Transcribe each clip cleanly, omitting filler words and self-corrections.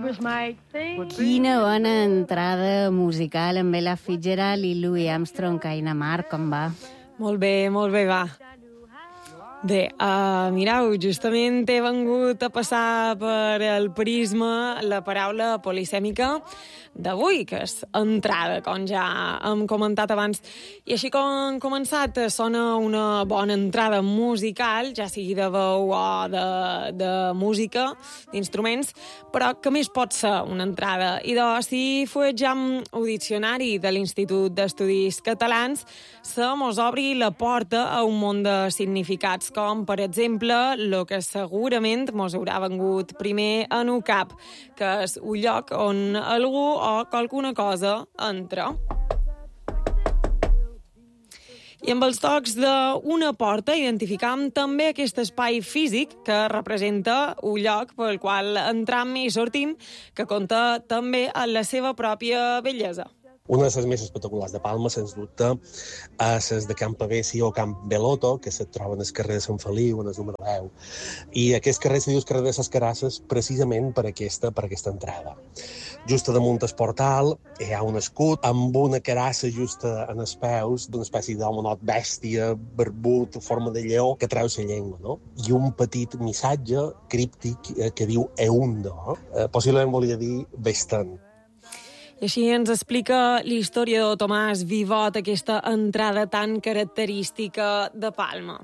Quina bona entrada musical amb Ella Fitzgerald i Louis Armstrong. Aina Mar, com va? Molt bé, va. Bé, mireu, justament he vengut a passar per el prisma la paraula polisèmica d'avui, que és entrada, com ja hem comentat abans. I així com hem començat, sona una bona entrada musical, ja sigui de veu o de música, d'instruments, però què més pot ser una entrada? I si fuetjam el diccionari de l'Institut d'Estudis Catalans, se mos obri la porta a un munt de significats, com, per exemple, el que segurament mos haurà vengut primer en el cap, que és un lloc on algú o qualcuna cosa entra. I amb els tocs d'una porta identificam també aquest espai físic que representa un lloc pel qual entram i sortim, que compta també amb la seva pròpia bellesa. Una de les més espectaculars de Palma, sens dubte, és les de Camp Pavesi o Camp Beloto, que se troben al carrer de Sant Feliu, en el número 10. I aquest carrer se diu carrer de les Carasses precisament per aquesta entrada. Just damunt el portal hi ha un escut amb una carassa just en els peus d'una espècie d'homenot bèstia, barbut, forma de lleó, que treu la llengua, no? I un petit missatge críptic que diu Eundo. Possiblement volia dir bastant. I així ens explica l'historiador Tomàs Vivot aquesta entrada tan característica de Palma.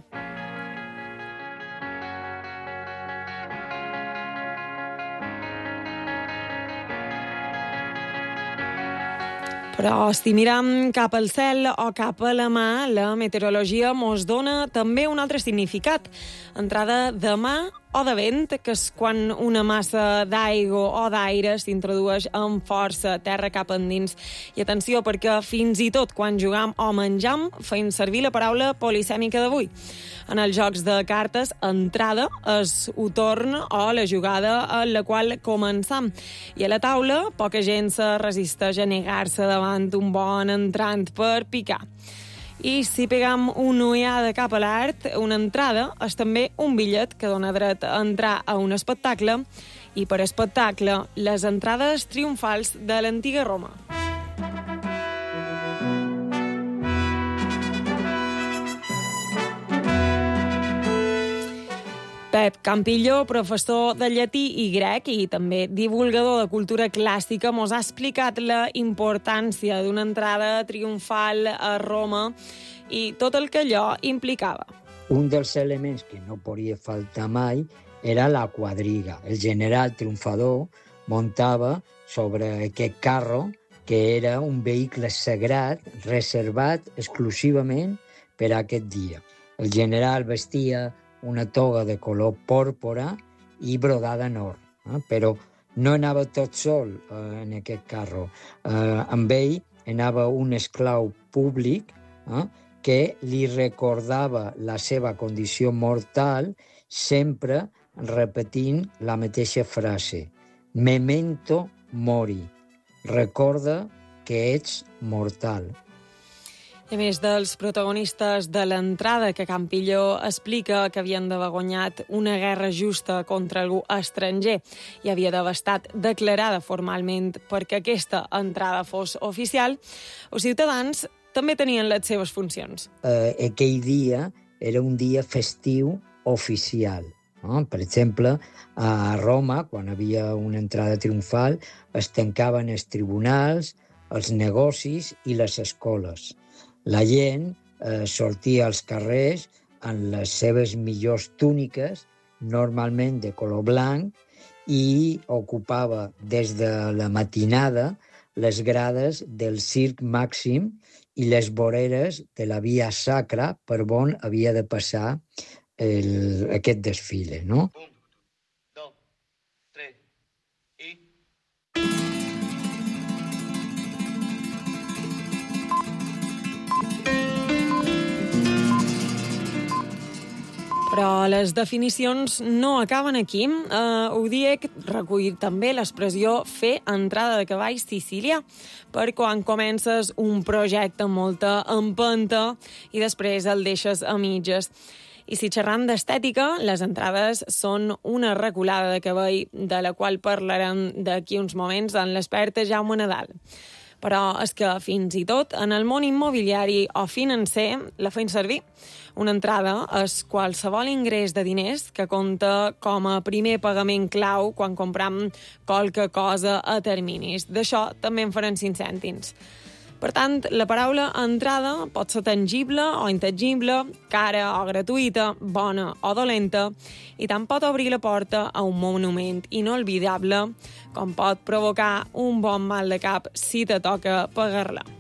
Però si miram cap al cel o cap a la mà, la meteorologia mos dona també un altre significat. Entrada de mà o de vent, que és quan una massa d'aigua o d'aire s'introdueix amb força terra cap endins. I atenció, perquè fins i tot quan jugam o menjam feim servir la paraula polisèmica d'avui. En els jocs de cartes, entrada és un torn o la jugada en la qual començam. I a la taula, poca gent se resisteix a negar-se davant un bon entrant per picar. I si pegam una ullada cap a l'art, una entrada és també un bitllet que dona dret a entrar a un espectacle, i per espectacle, les entrades triomfals de l'antiga Roma. Pep Campillo, professor de llatí i grec i també divulgador de cultura clàssica, mos ha explicat la importància d'una entrada triomfal a Roma i tot el que allò implicava. Un dels elements que no podia faltar mai era la quadriga. El general triomfador muntava sobre aquest carro, que era un vehicle sagrat reservat exclusivament per a aquest dia. El general vestia una toga de color pòrpora i brodada en or, però no anava tot sol en aquest carro. Amb ell anava un esclau públic que li recordava la seva condició mortal, sempre repetint la mateixa frase: memento mori, recorda que ets mortal. I a més dels protagonistes de l'entrada, que Campillo explica que havien d'haver guanyat una guerra justa contra algú estranger i havia d'haver estat declarada formalment perquè aquesta entrada fos oficial, els ciutadans també tenien les seves funcions. Aquell dia era un dia festiu oficial. Per exemple, a Roma, quan hi havia una entrada triomfal, es tancaven els tribunals, els negocis i les escoles. La gent sortia als carrers amb les seves millors túniques, normalment de color blanc, i ocupava des de la matinada les grades del Circ Màxim i les voreres de la Via Sacra per on havia de passar aquest desfile, no? 1, 2, 3 i... Però les definicions no acaben aquí. Udiec recull també l'expressió fer entrada de cavall sicilià, per quan comences un projecte amb molta empenta i després el deixes a mitges. I si xerram d'estètica, les entrades són una reculada de cabell, de la qual parlarem d'aquí uns moments en l'expert Jaume Nadal. Però és que fins i tot en el món immobiliari o financer la feim servir. Una entrada és qualsevol ingrés de diners que compta com a primer pagament clau quan compram qualque cosa a terminis. D'això també en farem 5 cèntims. Per tant, la paraula entrada pot ser tangible o intangible, cara o gratuïta, bona o dolenta, i tant pot obrir la porta a un monument inolvidable com pot provocar un bon mal de cap si te toca pagar-la.